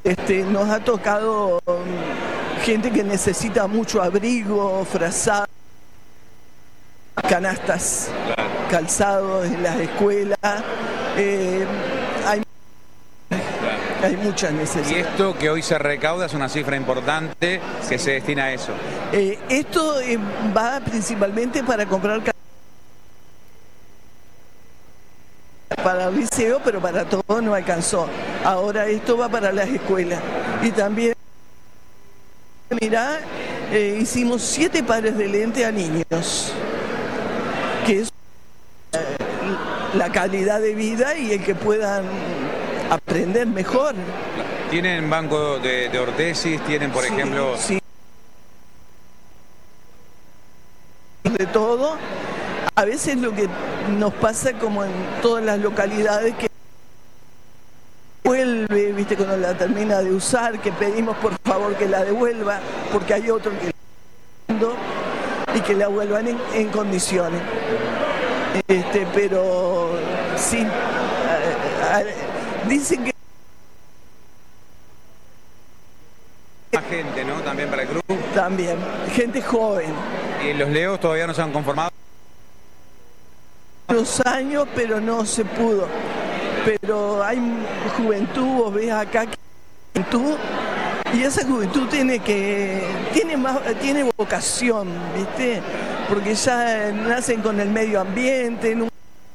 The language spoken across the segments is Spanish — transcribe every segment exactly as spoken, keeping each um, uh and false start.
Este, nos ha tocado um, gente que necesita mucho abrigo, frazado, canastas, claro, calzados en las escuelas. Eh, hay, claro, hay muchas necesidades. Y esto que hoy se recauda es una cifra importante que se destina a eso. Eh, esto eh, va principalmente para comprar para el liceo, pero para todo no alcanzó. Ahora esto va para las escuelas. Y también, mirá, eh, hicimos siete pares de lentes a niños, que es eh, la calidad de vida y el que puedan aprender mejor. ¿Tienen banco de, de ortesis? ¿Tienen, por sí, ejemplo...? Sí, de todo. A veces lo que nos pasa, como en todas las localidades, que vuelve, viste, cuando la termina de usar, que pedimos por favor que la devuelva, porque hay otro que la y que la vuelvan en, en condiciones. Este, pero sí, a, a, dicen que más gente, ¿no? También para el club. También, gente joven. ¿Y los Leos todavía no se han conformado? Los años, pero no se pudo. Pero hay juventud, vos ves acá que hay juventud, y esa juventud tiene que tiene más tiene vocación, ¿viste? Porque ya nacen con el medio ambiente, en una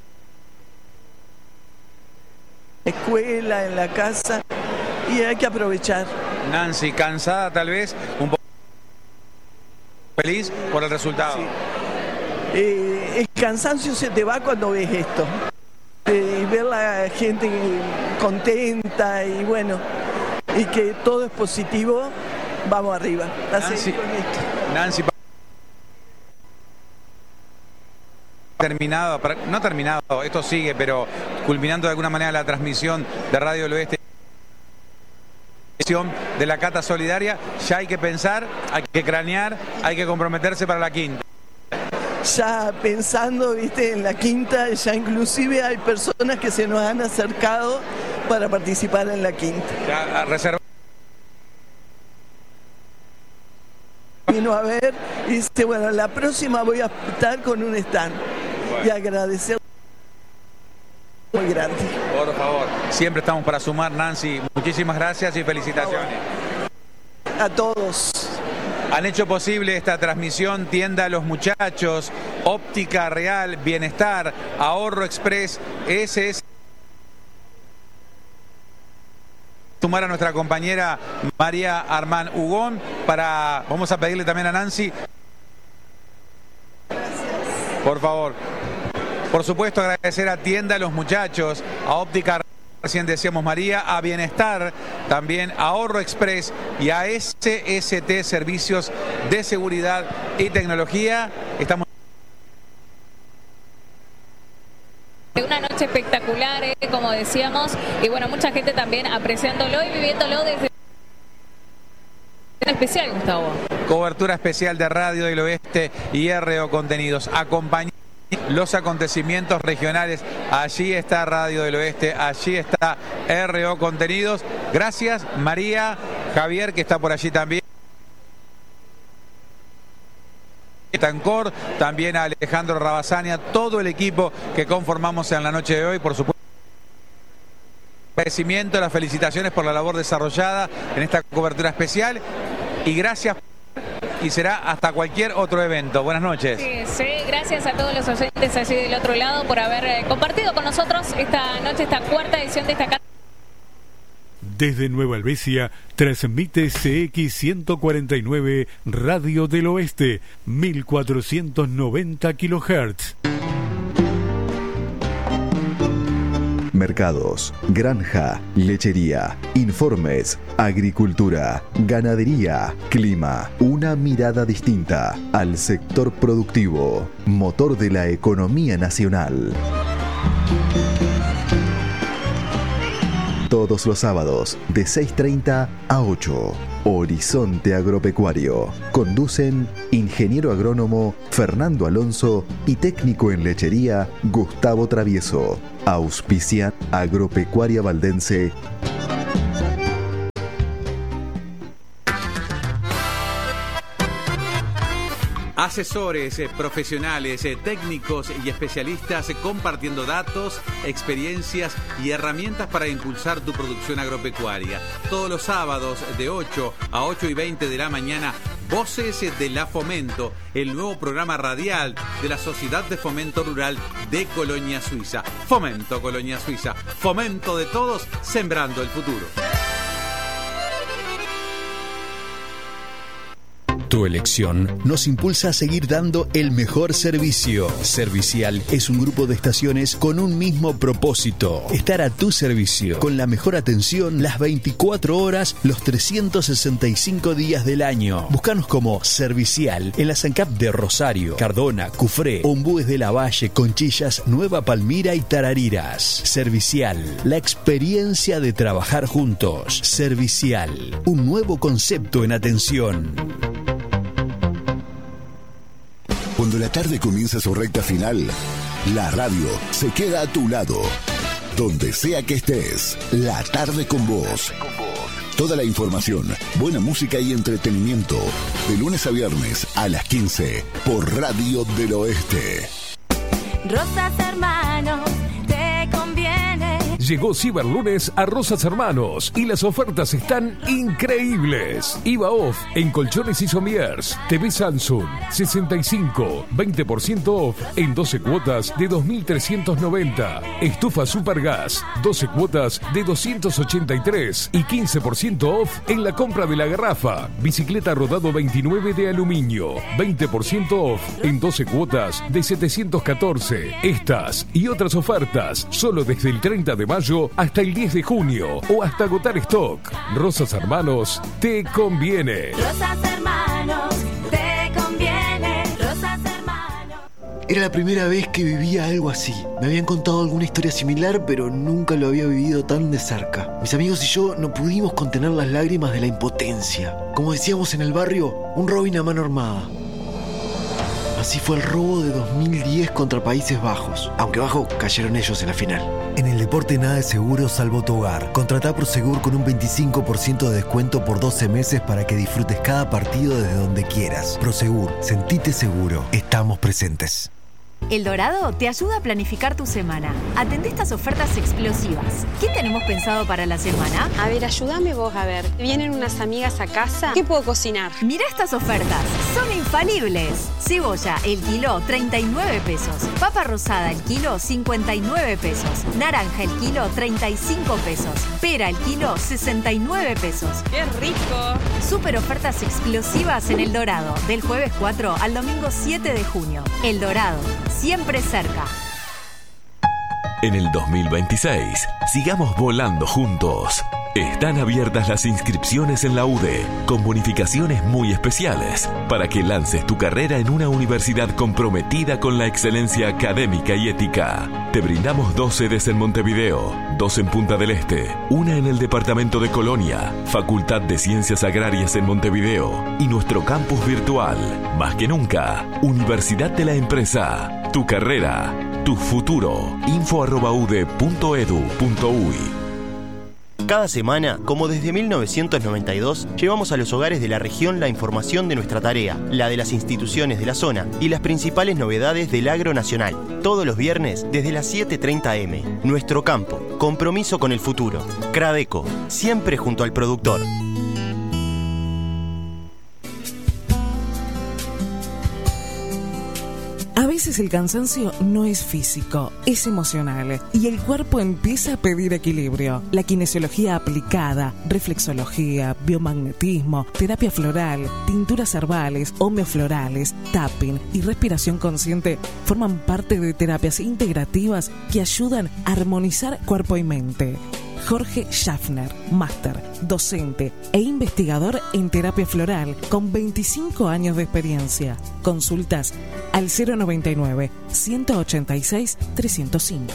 escuela, en la casa, y hay que aprovechar. Nancy, cansada tal vez, un poco feliz por el resultado. Sí. Eh, el cansancio se te va cuando ves esto. Eh, ver la gente contenta y bueno, y que todo es positivo, vamos arriba. Nancy, con esto. Nancy, terminado, no terminado, esto sigue, pero culminando de alguna manera la transmisión de Radio del Oeste de la Cata Solidaria, ya hay que pensar, hay que cranear, hay que comprometerse para la quinta. Ya pensando, viste, en la quinta, ya inclusive hay personas que se nos han acercado para participar en la quinta. Ya reserva. Vino a ver y dice, bueno, la próxima voy a estar con un stand. Bueno. Y agradecer muy grande. Por favor, siempre estamos para sumar, Nancy. Muchísimas gracias y felicitaciones. A todos. Han hecho posible esta transmisión Tienda a los Muchachos, Óptica Real, Bienestar, Ahorro Express, ese es. Sumar a nuestra compañera María Armán Hugón para, vamos a pedirle también a Nancy. Gracias. Por favor. Por supuesto, agradecer a Tienda a los Muchachos, a Óptica Real, recién decíamos María, a Bienestar, también a Ahorro Express y a S S T Servicios de Seguridad y Tecnología. Estamos una noche espectacular, eh, como decíamos, y bueno, mucha gente también apreciándolo y viviéndolo desde especial, Gustavo. Cobertura especial de Radio del Oeste y R O Contenidos. Acompañando los acontecimientos regionales. Allí está Radio del Oeste, allí está R O Contenidos. Gracias, María, Javier, que está por allí también. Tancor, también a Alejandro Rabasania, todo el equipo que conformamos en la noche de hoy, por supuesto. Agradecimiento, las felicitaciones por la labor desarrollada en esta cobertura especial y gracias. Y será hasta cualquier otro evento. Buenas noches. Sí, sí, gracias a todos los oyentes allí del otro lado por haber eh, compartido con nosotros esta noche, esta cuarta edición de esta Cata. Desde Nueva Albesia transmite C X ciento cuarenta y nueve Radio del Oeste, mil cuatrocientos noventa kilohertz. Mercados, granja, lechería, informes, agricultura, ganadería, clima. Una mirada distinta al sector productivo, motor de la economía nacional. Todos los sábados de seis treinta a ocho. Horizonte Agropecuario. Conducen ingeniero agrónomo Fernando Alonso y técnico en lechería Gustavo Travieso. Auspicia Agropecuaria Valdense. Asesores, eh, profesionales, eh, técnicos y especialistas eh, compartiendo datos, experiencias y herramientas para impulsar tu producción agropecuaria. Todos los sábados de ocho a ocho y veinte de la mañana, Voces de la Fomento, el nuevo programa radial de la Sociedad de Fomento Rural de Colonia Suiza. Fomento Colonia Suiza, fomento de todos, sembrando el futuro. Tu elección nos impulsa a seguir dando el mejor servicio. Servicial es un grupo de estaciones con un mismo propósito: estar a tu servicio, con la mejor atención las veinticuatro horas, los trescientos sesenta y cinco días del año. Búscanos como Servicial en la SANCAP de Rosario, Cardona, Cufré, Ombúes de la Valle, Conchillas, Nueva Palmira y Tarariras. Servicial, la experiencia de trabajar juntos. Servicial, un nuevo concepto en atención. Cuando la tarde comienza su recta final, la radio se queda a tu lado. Donde sea que estés, la tarde con vos. Toda la información, buena música y entretenimiento. De lunes a viernes a las quince por Radio del Oeste. Rosas Hermanos, te conviene. Llegó Ciberlunes a Rosas Hermanos y las ofertas están increíbles. I V A off en colchones y somiers. T V Samsung sesenta y cinco, veinte por ciento off en doce cuotas de dos mil trescientos noventa. Estufa Supergas, doce cuotas de doscientos ochenta y tres y quince por ciento off en la compra de la garrafa. Bicicleta rodado veintinueve de aluminio, veinte por ciento off en doce cuotas de setecientos catorce. Estas y otras ofertas solo desde el treinta de mayo hasta el diez de junio o hasta agotar stock. Rosas Hermanos, te conviene. Rosas Hermanos, te conviene. Rosas Hermanos. Era la primera vez que vivía algo así. Me habían contado alguna historia similar, pero nunca lo había vivido tan de cerca. Mis amigos y yo no pudimos contener las lágrimas de la impotencia. Como decíamos en el barrio, un Robin a mano armada. Así fue el robo de dos mil diez contra Países Bajos, aunque bajo cayeron ellos en la final. En el deporte nada es seguro salvo tu hogar. Contratá Prosegur con un veinticinco por ciento de descuento por doce meses para que disfrutes cada partido desde donde quieras. Prosegur, sentite seguro. Estamos presentes. El Dorado te ayuda a planificar tu semana. Atendé estas ofertas explosivas. ¿Qué tenemos pensado para la semana? A ver, ayúdame vos a ver. Vienen unas amigas a casa. ¿Qué puedo cocinar? Mira estas ofertas. Son infalibles. Cebolla, el kilo, treinta y nueve pesos. Papa rosada, el kilo, cincuenta y nueve pesos. Naranja, el kilo, treinta y cinco pesos. Pera, el kilo, sesenta y nueve pesos. ¡Qué rico! Super ofertas explosivas en El Dorado. Del jueves cuatro al domingo siete de junio. El Dorado. Siempre cerca. En el dos mil veintiséis, sigamos volando juntos. Están abiertas las inscripciones en la U D E, con bonificaciones muy especiales, para que lances tu carrera en una universidad comprometida con la excelencia académica y ética. Te brindamos dos sedes en Montevideo, dos en Punta del Este, una en el departamento de Colonia, Facultad de Ciencias Agrarias en Montevideo y nuestro campus virtual. Más que nunca, Universidad de la Empresa. Tu carrera, tu futuro. info arroba u d e punto edu punto uy. Cada semana, como desde mil novecientos noventa y dos, llevamos a los hogares de la región la información de nuestra tarea, la de las instituciones de la zona y las principales novedades del agro nacional. Todos los viernes desde las siete treinta eme. Nuestro campo, compromiso con el futuro. Cradeco, siempre junto al productor. A veces el cansancio no es físico, es emocional y el cuerpo empieza a pedir equilibrio. La kinesiología aplicada, reflexología, biomagnetismo, terapia floral, tinturas herbales, homeoflorales, tapping y respiración consciente forman parte de terapias integrativas que ayudan a armonizar cuerpo y mente. Jorge Schaffner, máster, docente e investigador en terapia floral con veinticinco años de experiencia. Consultas al cero noventa y nueve, ciento ochenta y seis, trescientos cinco.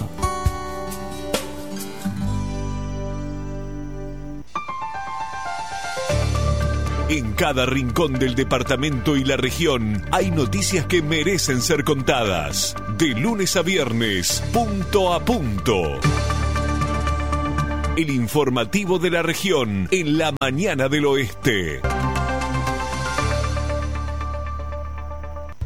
En cada rincón del departamento y la región hay noticias que merecen ser contadas. De lunes a viernes, punto a punto. El informativo de la región en la mañana del oeste.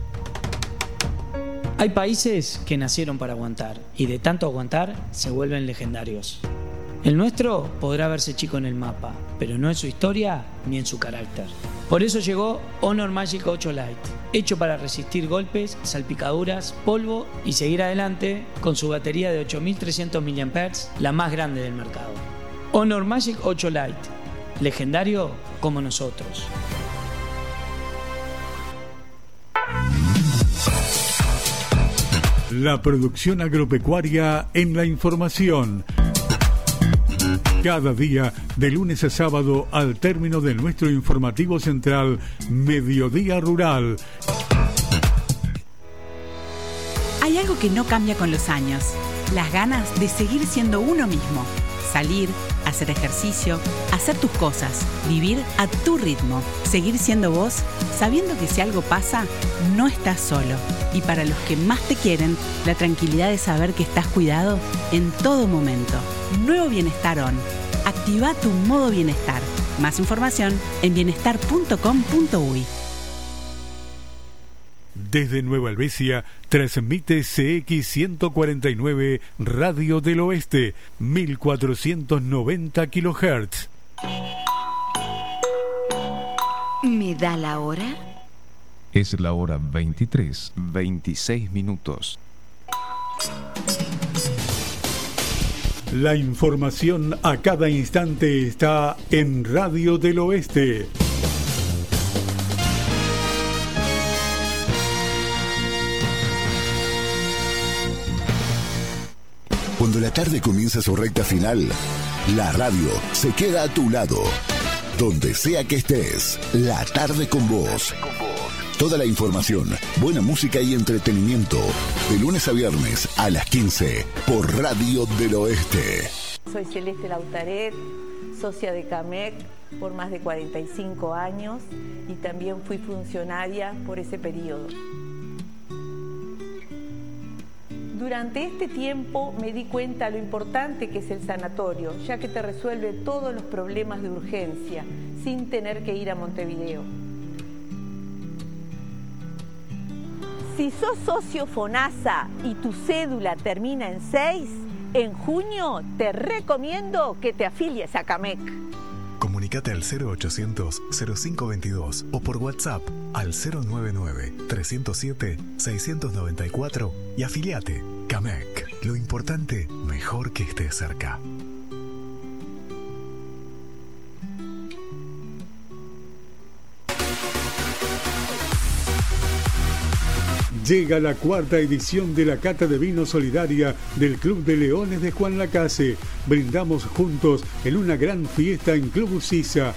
Hay países que nacieron para aguantar y de tanto aguantar se vuelven legendarios. El nuestro podrá verse chico en el mapa, pero no en su historia ni en su carácter. Por eso llegó Honor Magic ocho Lite, hecho para resistir golpes, salpicaduras, polvo y seguir adelante con su batería de ocho mil trescientos miliamperios hora, la más grande del mercado. Honor Magic ocho Lite, legendario como nosotros. La producción agropecuaria en la información. Cada día, de lunes a sábado, al término de nuestro informativo central, Mediodía Rural. Hay algo que no cambia con los años: las ganas de seguir siendo uno mismo. Salir, hacer ejercicio, hacer tus cosas, vivir a tu ritmo, seguir siendo vos, sabiendo que si algo pasa, no estás solo. Y para los que más te quieren, la tranquilidad de saber que estás cuidado en todo momento. Nuevo Bienestar On. Activa tu modo bienestar. Más información en bienestar punto com punto uy. Desde Nueva Helvecia, transmite C X ciento cuarenta y nueve Radio del Oeste, mil cuatrocientos noventa kilohertz. ¿Me da la hora? Es la hora veintitrés, veintiséis minutos. La información a cada instante está en Radio del Oeste. Cuando la tarde comienza su recta final, la radio se queda a tu lado. Donde sea que estés, la tarde con vos. Toda la información, buena música y entretenimiento. De lunes a viernes a las quince por Radio del Oeste. Soy Celeste Lautaret, socia de CAMEC por más de cuarenta y cinco años y también fui funcionaria por ese periodo. Durante este tiempo me di cuenta lo importante que es el sanatorio, ya que te resuelve todos los problemas de urgencia sin tener que ir a Montevideo. Si sos socio FONASA y tu cédula termina en seis, en junio te recomiendo que te afilies a CAMEC. Comunicate al cero ochocientos, cero cinco veintidós o por WhatsApp al cero noventa y nueve, trescientos siete, seiscientos noventa y cuatro y afiliate. CAMEC. Lo importante, mejor que estés cerca. Llega la cuarta edición de la Cata de Vino Solidaria del Club de Leones de Juan Lacase. Brindamos juntos en una gran fiesta en Club Usisa.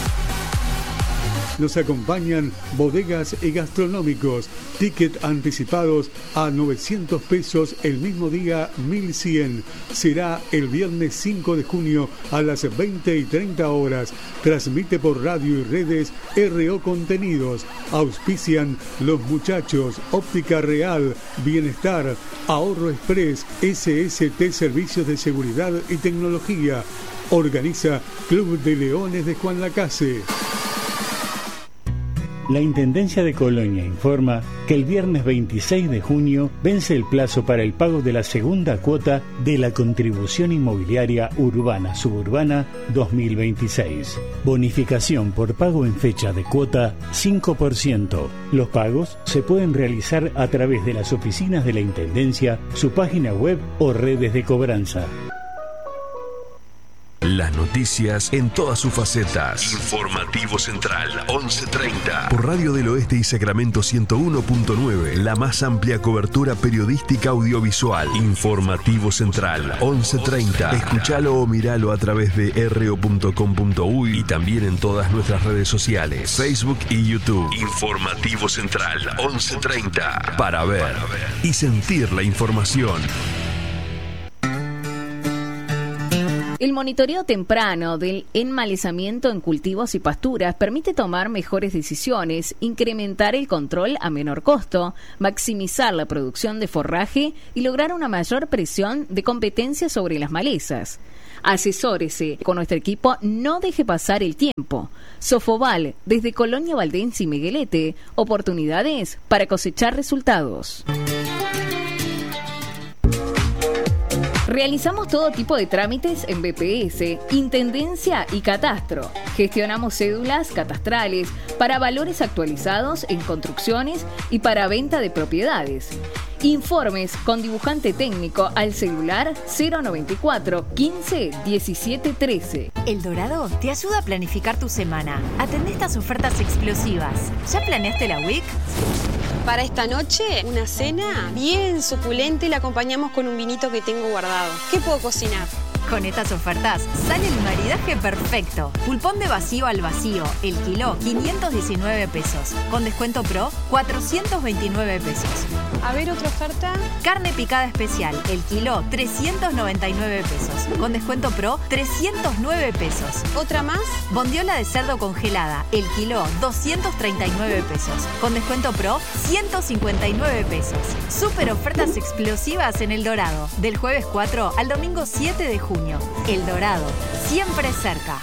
Nos acompañan bodegas y gastronómicos. Ticket anticipados a novecientos pesos, el mismo día mil cien. Será el viernes cinco de junio a las veinte y treinta horas. Transmite por radio y redes R O Contenidos. Auspician Los Muchachos, Óptica Real, Bienestar, Ahorro Express, S S T Servicios de Seguridad y Tecnología. Organiza Club de Leones de Juan Lacase. La Intendencia de Colonia informa que el viernes veintiséis de junio vence el plazo para el pago de la segunda cuota de la Contribución Inmobiliaria Urbana Suburbana dos mil veintiséis. Bonificación por pago en fecha de cuota cinco por ciento. Los pagos se pueden realizar a través de las oficinas de la Intendencia, su página web o redes de cobranza. Las noticias en todas sus facetas. Informativo Central, once treinta. Por Radio del Oeste y Sacramento ciento uno punto nueve. La más amplia cobertura periodística audiovisual. Informativo Central, once treinta. Escuchalo o miralo a través de r o punto com punto uy y también en todas nuestras redes sociales, Facebook y YouTube. Informativo Central, once treinta. Para ver y sentir la información. El monitoreo temprano del enmalezamiento en cultivos y pasturas permite tomar mejores decisiones, incrementar el control a menor costo, maximizar la producción de forraje y lograr una mayor presión de competencia sobre las malezas. Asesórese con nuestro equipo, no deje pasar el tiempo. Sofoval, desde Colonia Valdense y Miguelete, oportunidades para cosechar resultados. Realizamos todo tipo de trámites en B P S, Intendencia y Catastro. Gestionamos cédulas catastrales para valores actualizados en construcciones y para venta de propiedades. Informes con dibujante técnico al celular cero noventa y cuatro, quince, diecisiete, trece. El Dorado te ayuda a planificar tu semana. Atendé estas ofertas explosivas. ¿Ya planeaste la week? Para esta noche, una cena bien suculenta y la acompañamos con un vinito que tengo guardado. ¿Qué puedo cocinar? Con estas ofertas sale el maridaje perfecto. Pulpón de vacío al vacío, el kilo quinientos diecinueve pesos. Con descuento pro, cuatrocientos veintinueve pesos. A ver, otra oferta. Carne picada especial, el kilo trescientos noventa y nueve pesos. Con descuento pro, trescientos nueve pesos. ¿Otra más? Bondiola de cerdo congelada, el kilo doscientos treinta y nueve pesos. Con descuento pro, ciento cincuenta y nueve pesos. Super ofertas explosivas en El Dorado. Del jueves cuatro al domingo siete de junio. El Dorado, siempre cerca.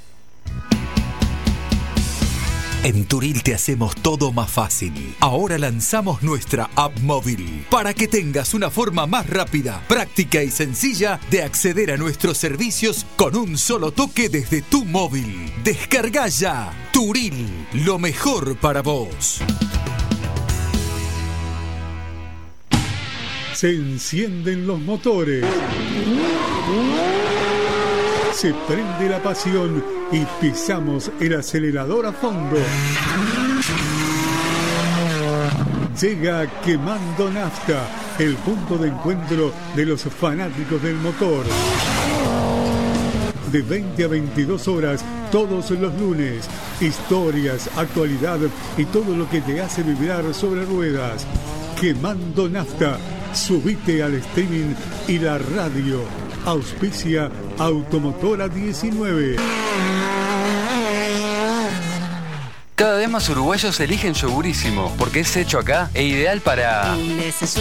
En Turil te hacemos todo más fácil. Ahora lanzamos nuestra app móvil para que tengas una forma más rápida, práctica y sencilla de acceder a nuestros servicios con un solo toque desde tu móvil. Descarga ya Turil, lo mejor para vos. Se encienden los motores. Se prende la pasión y pisamos el acelerador a fondo. Llega Quemando Nafta, el punto de encuentro de los fanáticos del motor. De veinte a veintidós horas, todos los lunes. Historias, actualidad y todo lo que te hace vibrar sobre ruedas. Quemando Nafta. Subite al streaming y la radio. Auspicia Automotora diecinueve. Cada vez más uruguayos eligen Yogurísimo porque es hecho acá e ideal para...